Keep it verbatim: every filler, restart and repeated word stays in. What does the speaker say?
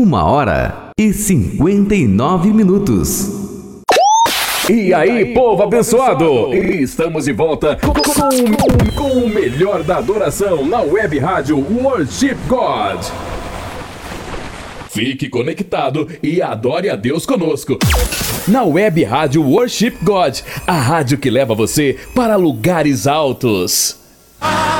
Uma hora e cinquenta e nove minutos. E aí, povo abençoado! Estamos de volta com, com, com o melhor da adoração na web rádio Worship God. Fique conectado e adore a Deus conosco. Na web rádio Worship God, a rádio que leva você para lugares altos.